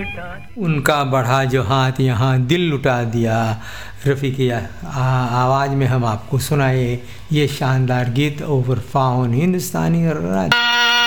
उनका बढ़ा जो हाथ यहाँ दिल लुटा दिया। रफ़ी की आवाज़ में हम आपको सुनाए ये शानदार गीत ओवर फाउन हिंदुस्तानी राज।